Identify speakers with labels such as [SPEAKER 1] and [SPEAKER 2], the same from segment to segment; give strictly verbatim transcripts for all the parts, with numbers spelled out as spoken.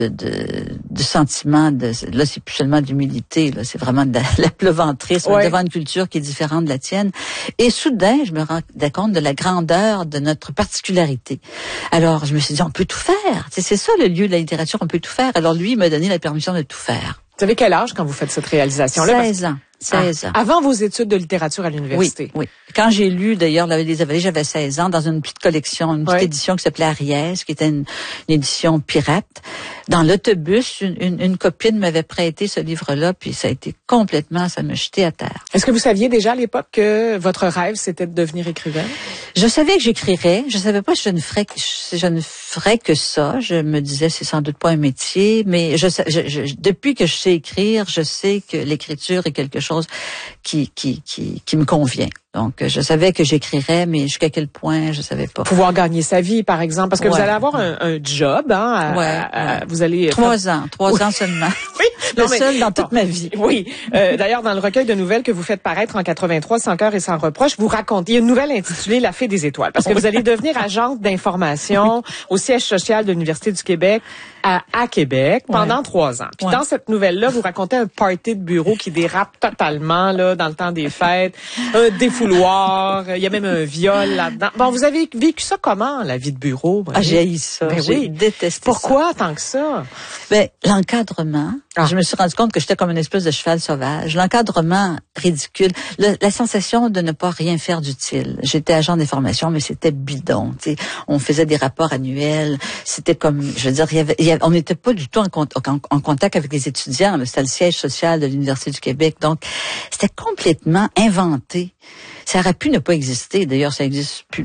[SPEAKER 1] de, de, de sentiment de, là, c'est plus seulement d'humilité, là, c'est vraiment de la, la pleuvantrisme ouais. devant une culture qui est différente de la tienne. Et soudain, je me rendais compte de la grandeur de notre particularité. Alors, je me suis dit, on peut tout faire. C'est, c'est ça le lieu de la littérature, on peut tout faire. Alors lui, il m'a donné la permission de tout faire.
[SPEAKER 2] Vous avez quel âge quand vous faites cette réalisation-là?
[SPEAKER 1] seize ans. seize ans.
[SPEAKER 2] Ah, avant vos études de littérature à l'université?
[SPEAKER 1] Oui, oui. Quand j'ai lu, d'ailleurs, La Vallée des Avalées, j'avais seize ans, dans une petite collection, une petite oui. édition qui s'appelait Ariès, qui était une, une édition pirate. Dans l'autobus, une, une, une copine m'avait prêté ce livre-là, puis ça a été complètement, ça m'a jeté à terre.
[SPEAKER 2] Est-ce que vous saviez déjà à l'époque que votre rêve, c'était de devenir écrivaine?
[SPEAKER 1] Je savais que j'écrirais. Je savais pas si je ne ferais que, je ne ferais que ça. Je me disais, c'est sans doute pas un métier, mais je, je, je depuis que je sais écrire, je sais que l'écriture est quelque chose qui, qui, qui, qui me convient. Donc, je savais que j'écrirais, mais jusqu'à quel point, je savais pas.
[SPEAKER 2] Pouvoir gagner sa vie, par exemple, parce que ouais. vous allez avoir un, un job, hein. À,
[SPEAKER 1] ouais,
[SPEAKER 2] à,
[SPEAKER 1] ouais.
[SPEAKER 2] Vous allez
[SPEAKER 1] trois ans, trois oui. ans seulement.
[SPEAKER 2] Oui,
[SPEAKER 1] le
[SPEAKER 2] non, mais,
[SPEAKER 1] seul dans toute
[SPEAKER 2] bon,
[SPEAKER 1] ma vie.
[SPEAKER 2] Oui. Euh, d'ailleurs, dans le recueil de nouvelles que vous faites paraître en quatre-vingt-trois, Sans cœur et sans reproche, vous racontez une nouvelle intitulée La Fée des étoiles, parce que vous allez devenir agente d'information au siège social de l'Université du Québec à, à Québec pendant ouais. trois ans. Puis ouais. dans cette nouvelle-là, vous racontez un party de bureau qui dérape totalement là dans le temps des fêtes, un défouloir. Il y a même un viol là-dedans. Bon, vous avez vécu ça comment, la vie de bureau?
[SPEAKER 1] Ah, j'ai haï ça. Ben j'ai oui. détesté
[SPEAKER 2] Pourquoi
[SPEAKER 1] ça.
[SPEAKER 2] tant que ça?
[SPEAKER 1] Ben, l'encadrement. Ah. Je me suis rendu compte que j'étais comme une espèce de cheval sauvage. L'encadrement ridicule. Le, la sensation de ne pas rien faire d'utile. J'étais agent d'information, mais c'était bidon. T'sais. On faisait des rapports annuels. C'était comme, je veux dire, il y avait, il y avait, on n'était pas du tout en, en, en contact avec les étudiants. C'était le siège social de l'Université du Québec. Donc, c'était complètement inventé. Ça aurait pu ne pas exister. D'ailleurs, ça n'existe plus.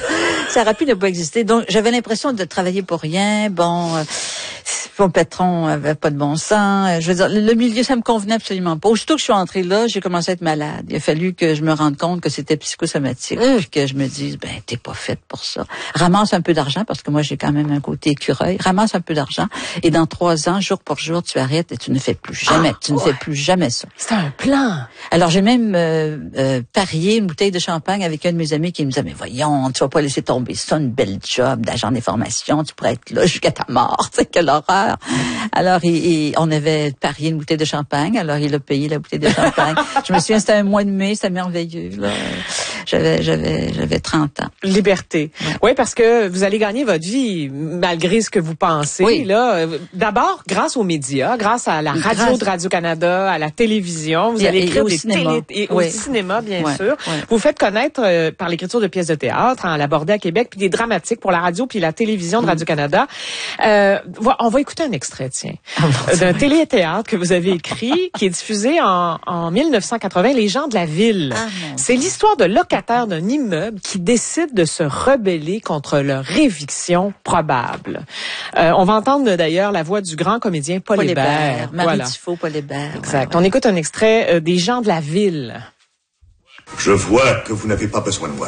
[SPEAKER 1] Ça aurait pu ne pas exister. Donc, j'avais l'impression de travailler pour rien. Bon, euh, mon patron avait pas de bon sens. Je veux dire, le milieu, ça me convenait absolument pas. Aussitôt que je suis entrée là, j'ai commencé à être malade. Il a fallu que je me rende compte que c'était psychosomatique. Mmh. Que je me dise, ben, t'es pas faite pour ça. Ramasse un peu d'argent, parce que moi, j'ai quand même un côté écureuil. Ramasse un peu d'argent. Et dans trois ans, jour pour jour, tu arrêtes et tu ne fais plus jamais. Ah, tu ne ouais. fais plus jamais ça.
[SPEAKER 2] C'est un plan.
[SPEAKER 1] Alors, j'ai même euh, euh, parié une bouteille de champagne avec un de mes amis qui me disait, mais voyons, tu vas pas laisser tomber ça, une belle job d'agent d'information, tu pourrais être là jusqu'à ta mort, tu sais, quelle horreur. Alors, il, il, on avait parié une bouteille de champagne, alors il a payé la bouteille de champagne. Je me souviens, c'était un mois de mai, c'était merveilleux, là. J'avais, j'avais, j'avais trente ans.
[SPEAKER 2] Liberté. Ouais. Oui, parce que vous allez gagner votre vie, malgré ce que vous pensez, oui. là. D'abord, grâce aux médias, grâce à la radio grâce... de Radio-Canada, à la télévision, vous et, allez écrire des télé... et oui. au cinéma, bien ouais. sûr. Ouais. Vous faites connaître euh, par l'écriture de pièces de théâtre, hein, à l'Abordé à Québec, puis des dramatiques pour la radio puis la télévision de Radio-Canada. Euh, on va écouter un extrait, tiens, oh, d'un télé-théâtre que vous avez écrit, qui est diffusé en, en mille neuf cent quatre-vingts, Les gens de la ville. Ah, c'est l'histoire de locataires d'un immeuble qui décident de se rebeller contre leur éviction probable. Euh, on va entendre d'ailleurs la voix du grand comédien Paul, Paul Hébert.
[SPEAKER 1] Hébert. Marie voilà. Tifo, Paul Hébert.
[SPEAKER 2] Exact.
[SPEAKER 1] Ouais, ouais.
[SPEAKER 2] On écoute un extrait euh, des gens de la ville.
[SPEAKER 3] Je vois que vous n'avez pas besoin de moi.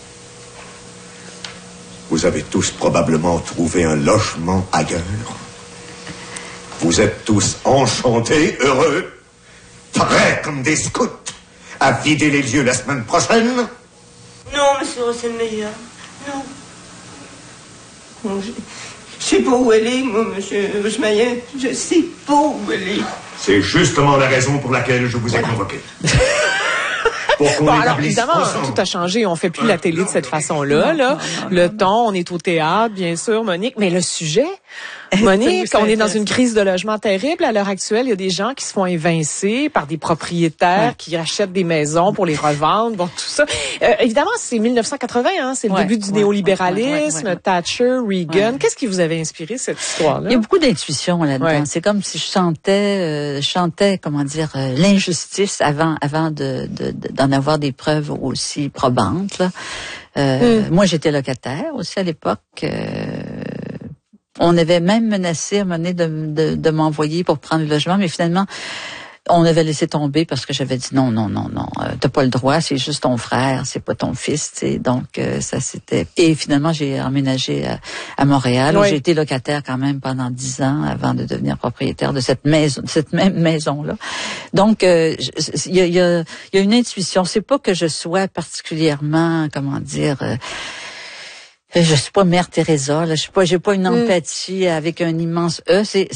[SPEAKER 3] Vous avez tous probablement trouvé un logement ailleurs. Vous êtes tous enchantés, heureux, prêts comme des scouts à vider les lieux la semaine prochaine.
[SPEAKER 4] Non, monsieur Rosselmeyer, non. non je, je sais pas où elle est, moi, monsieur Rosselmeyer. Je sais pas où elle est.
[SPEAKER 3] C'est justement la raison pour laquelle je vous ai convoqué.
[SPEAKER 2] Bon, alors évidemment, ensemble. Tout a changé. On fait plus la télé de cette façon-là. Là, non, non, le non, ton, on est au théâtre, bien sûr, Monique. Mais le sujet, Monique, on est dans une crise de logement terrible. À l'heure actuelle, il y a des gens qui se font évincer par des propriétaires ouais. qui achètent des maisons pour les revendre. Bon, tout ça. Euh, évidemment, c'est mille neuf cent quatre-vingts. Hein, c'est le ouais, début du ouais, néolibéralisme, ouais, ouais, ouais, ouais. Thatcher, Reagan. Ouais. Qu'est-ce qui vous avait inspiré cette histoire-là?
[SPEAKER 1] Il y a beaucoup d'intuition là-dedans. Ouais. C'est comme si je chantais, euh, je chantais, comment dire, euh, l'injustice avant, avant de, de, de, d'en avoir des preuves aussi probantes. Là. Euh, mm. Moi, j'étais locataire aussi à l'époque. Euh, on avait même menacé à un moment donné de, de, de m'envoyer pour prendre le logement, mais finalement, on avait laissé tomber parce que j'avais dit non, non, non, non, euh, t'as pas le droit, c'est juste ton frère, c'est pas ton fils, tu sais. Donc euh, ça c'était. Et finalement, j'ai emménagé à, à Montréal, oui. où j'ai été locataire quand même pendant dix ans avant de devenir propriétaire de cette maison, de cette même maison là. Donc il euh, y, a, y, a, y a une intuition. C'est pas que je sois particulièrement, comment dire. Euh, Je suis pas Mère Teresa, là. Je suis pas, j'ai pas une empathie mm. avec un immense E. C'est,